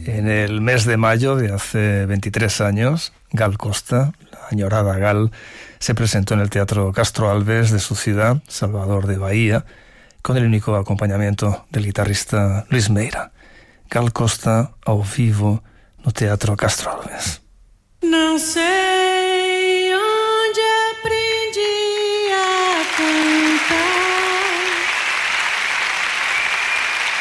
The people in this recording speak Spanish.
En el mes de mayo de hace 23 años, Gal Costa, la añorada Gal, se presentó en el Teatro Castro Alves de su ciudad, Salvador de Bahía, con el único acompañamiento del guitarrista Luis Meira. Gal Costa ao vivo no Teatro Castro Alves. Não sei